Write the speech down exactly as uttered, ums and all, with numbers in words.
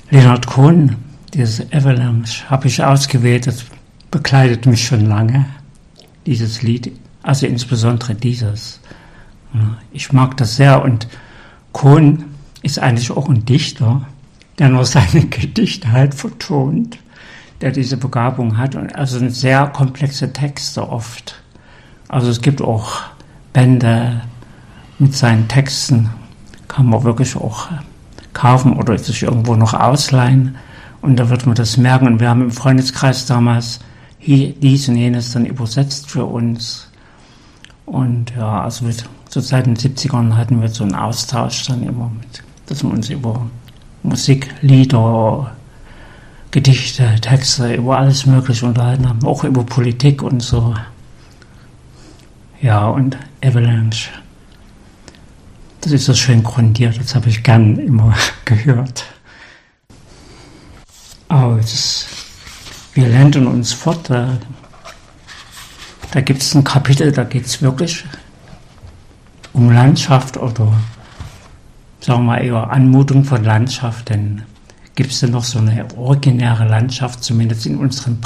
Leonard Cohen, dieses Avalanche, habe ich ausgewählt. Das begleitet mich schon lange, dieses Lied. Also insbesondere dieses. Ich mag das sehr. Und Cohen ist eigentlich auch ein Dichter, der nur seine Gedichte halt vertont, der diese Begabung hat. Und also sehr komplexe Texte oft. Also es gibt auch Bände mit seinen Texten, kann man wirklich auch kaufen oder sich irgendwo noch ausleihen. Und da wird man das merken. Und wir haben im Freundeskreis damals dies und jenes dann übersetzt für uns. Und ja, also mit, so seit den siebzigern hatten wir so einen Austausch dann immer mit, dass wir uns über Musik, Lieder, Gedichte, Texte, über alles Mögliche unterhalten haben, auch über Politik und so. Ja, und Avalanche, das ist so schön grundiert, das habe ich gern immer gehört. Aber das, wir lernen uns fort, da, da gibt es ein Kapitel, da geht es wirklich um Landschaft oder sagen wir mal eher Anmutung von Landschaft, denn gibt es denn noch so eine originäre Landschaft, zumindest in unseren